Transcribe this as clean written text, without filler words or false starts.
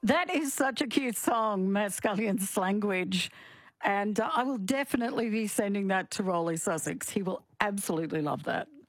That is such a cute song, Matt Scullion's language. And I will definitely be sending that to Rolly Sussex. He will absolutely love that.